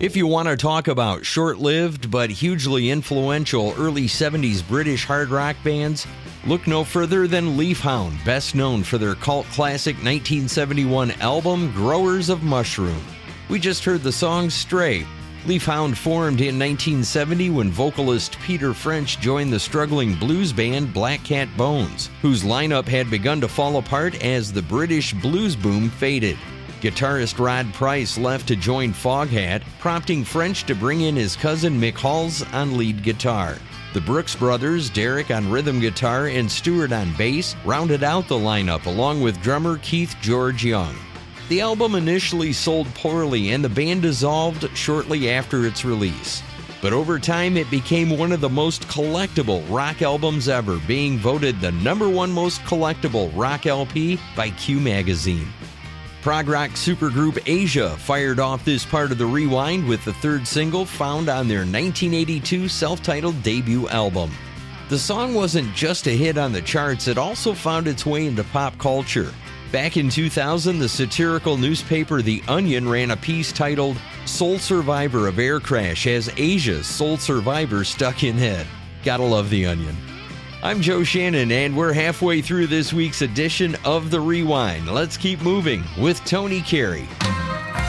If you want to talk about short-lived but hugely influential early 70s British hard rock bands, look no further than Leafhound, best known for their cult classic 1971 album, Growers of Mushroom. We just heard the song Stray. Leafhound formed in 1970 when vocalist Peter French joined the struggling blues band Black Cat Bones, whose lineup had begun to fall apart as the British blues boom faded. Guitarist Rod Price left to join Foghat, prompting French to bring in his cousin Mick Halls on lead guitar. The Brooks brothers, Derek on rhythm guitar and Stewart on bass, rounded out the lineup along with drummer Keith George Young. The album initially sold poorly and the band dissolved shortly after its release. But over time it became one of the most collectible rock albums ever, being voted the #1 most collectible rock LP by Q Magazine. Prog rock supergroup Asia fired off this part of the rewind with the third single found on their 1982 self-titled debut album. The song wasn't just a hit on the charts, it also found its way into pop culture. Back in 2000, the satirical newspaper The Onion ran a piece titled "Sole Survivor of Air Crash" as Asia's sole survivor stuck in head. Gotta love The Onion. I'm Joe Shannon, and we're halfway through this week's edition of The Rewind. Let's keep moving with Tony Carey.